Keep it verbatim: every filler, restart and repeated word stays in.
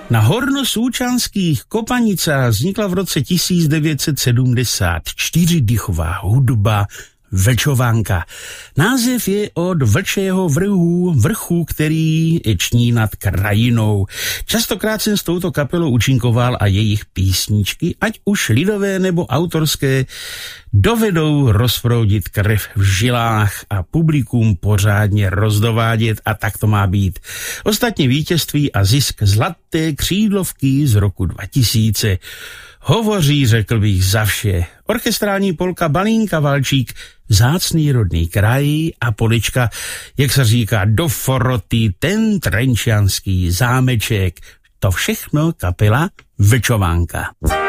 Na hornosúčanských Kopanicách vznikla v roce tisíc devět set sedmdesát čtyři dýchová hudba Vlčovanka. Název je od vlčého vrhu, vrchu, který ční nad krajinou. Častokrát jsem s touto kapelou účinkoval a jejich písničky, ať už lidové nebo autorské, dovedou rozproudit krev v žilách a publikum pořádně rozdovádět, a tak to má být. Ostatně vítězství a zisk zlaté křídlovky z roku dva tisíce hovoří, řekl bych, za vše. Orchestrální polka Balínka Valčík, vzácný rodný kraj a polička, jak se říká, do foroty, ten trenčianský zámeček. To všechno kapela Vlčovanka.